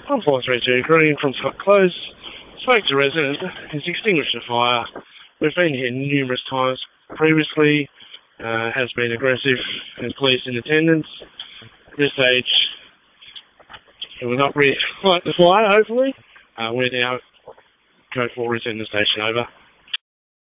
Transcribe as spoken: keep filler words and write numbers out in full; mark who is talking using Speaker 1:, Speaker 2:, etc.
Speaker 1: one four three two Green from Scott Close. Spoke to a resident, has extinguished the fire. We've been here numerous times previously. Uh, has been aggressive and police in attendance. At this stage, it will not re-fight the fire, hopefully. Uh, we're now code four return the station over.